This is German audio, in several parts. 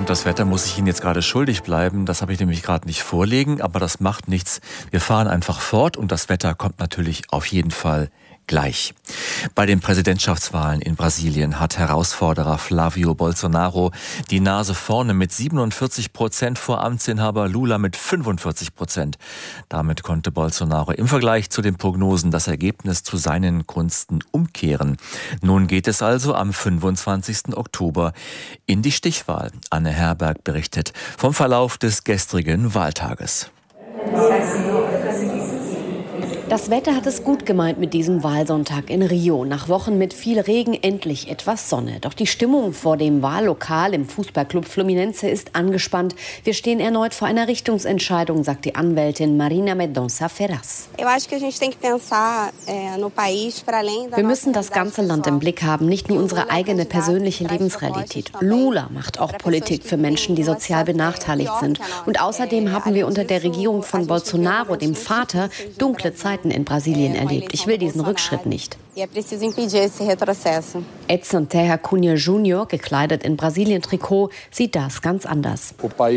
und das Wetter muss ich Ihnen jetzt gerade schuldig bleiben. Das habe ich nämlich gerade nicht vorlegen, aber das macht nichts. Wir fahren einfach fort und das Wetter kommt natürlich auf jeden Fall gleich. Bei den Präsidentschaftswahlen in Brasilien hat Herausforderer Flávio Bolsonaro die Nase vorne mit 47% vor Amtsinhaber Lula mit 45%. Damit konnte Bolsonaro im Vergleich zu den Prognosen das Ergebnis zu seinen Gunsten umkehren. Nun geht es also am 25. Oktober in die Stichwahl. Anne Herberg berichtet vom Verlauf des gestrigen Wahltages. Das Wetter hat es gut gemeint mit diesem Wahlsonntag in Rio. Nach Wochen mit viel Regen endlich etwas Sonne. Doch die Stimmung vor dem Wahllokal im Fußballclub Fluminense ist angespannt. Wir stehen erneut vor einer Richtungsentscheidung, sagt die Anwältin Marina Mendonça Ferraz. Wir müssen das ganze Land im Blick haben, nicht nur unsere eigene persönliche Lebensrealität. Lula macht auch Politik für Menschen, die sozial benachteiligt sind. Und außerdem haben wir unter der Regierung von Bolsonaro, dem Vater, dunkle Zeiten in Brasilien erlebt. Ich will diesen Rückschritt nicht. Edson Terra Cunha Jr., gekleidet in Brasilien-Trikot, sieht das ganz anders.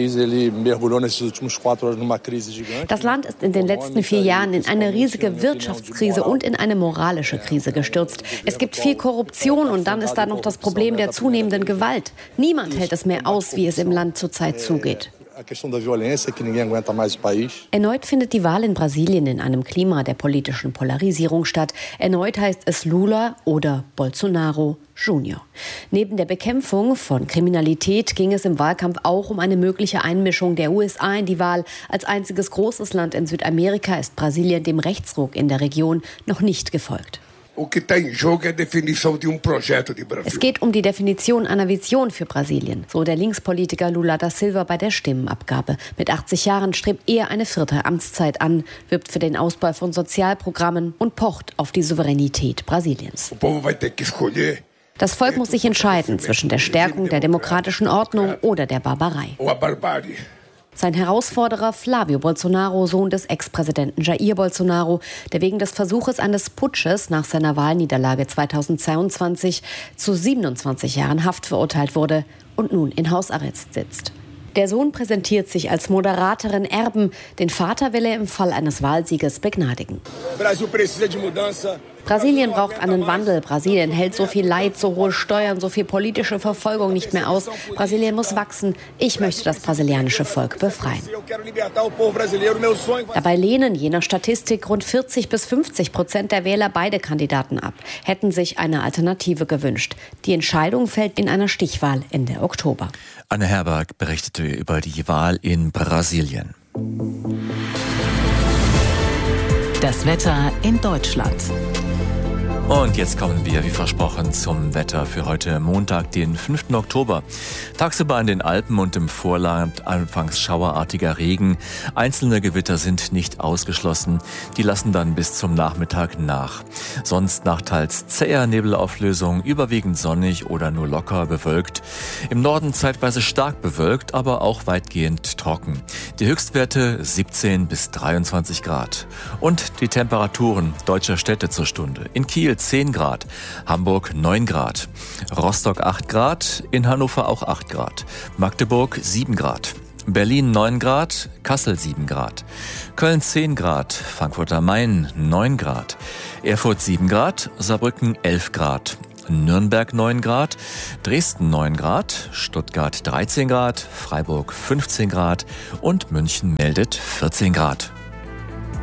Das Land ist in den letzten 4 Jahren in eine riesige Wirtschaftskrise und in eine moralische Krise gestürzt. Es gibt viel Korruption und dann ist da noch das Problem der zunehmenden Gewalt. Niemand hält es mehr aus, wie es im Land zurzeit zugeht. Erneut findet die Wahl in Brasilien in einem Klima der politischen Polarisierung statt. Erneut heißt es Lula oder Bolsonaro Jr. Neben der Bekämpfung von Kriminalität ging es im Wahlkampf auch um eine mögliche Einmischung der USA in die Wahl. Als einziges großes Land in Südamerika ist Brasilien dem Rechtsruck in der Region noch nicht gefolgt. Es geht um die Definition einer Vision für Brasilien, so der Linkspolitiker Lula da Silva bei der Stimmenabgabe. Mit 80 Jahren strebt er eine 4. Amtszeit an, wirbt für den Ausbau von Sozialprogrammen und pocht auf die Souveränität Brasiliens. Das Volk muss sich entscheiden zwischen der Stärkung der demokratischen Ordnung oder der Barbarei. Sein Herausforderer Flávio Bolsonaro, Sohn des Ex-Präsidenten Jair Bolsonaro, der wegen des Versuches eines Putsches nach seiner Wahlniederlage 2022 zu 27 Jahren Haft verurteilt wurde und nun in Hausarrest sitzt. Der Sohn präsentiert sich als moderateren Erben. Den Vater will er im Fall eines Wahlsieges begnadigen. Brasilien braucht einen Wandel. Brasilien hält so viel Leid, so hohe Steuern, so viel politische Verfolgung nicht mehr aus. Brasilien muss wachsen. Ich möchte das brasilianische Volk befreien. Dabei lehnen je nach Statistik rund 40-50% der Wähler beide Kandidaten ab, hätten sich eine Alternative gewünscht. Die Entscheidung fällt in einer Stichwahl Ende Oktober. Anne Herberg berichtete über die Wahl in Brasilien. Das Wetter in Deutschland. Und jetzt kommen wir, wie versprochen, zum Wetter für heute Montag, den 5. Oktober. Tagsüber in den Alpen und im Vorland anfangs schauerartiger Regen. Einzelne Gewitter sind nicht ausgeschlossen. Die lassen dann bis zum Nachmittag nach. Sonst nach teils zäher Nebelauflösung, überwiegend sonnig oder nur locker bewölkt. Im Norden zeitweise stark bewölkt, aber auch weitgehend trocken. Die Höchstwerte 17 bis 23 Grad. Und die Temperaturen deutscher Städte zur Stunde. In Kiel 10 Grad, Hamburg 9 Grad, Rostock 8 Grad, in Hannover auch 8 Grad, Magdeburg 7 Grad, Berlin 9 Grad, Kassel 7 Grad, Köln 10 Grad, Frankfurt am Main 9 Grad, Erfurt 7 Grad, Saarbrücken 11 Grad, Nürnberg 9 Grad, Dresden 9 Grad, Stuttgart 13 Grad, Freiburg 15 Grad und München meldet 14 Grad.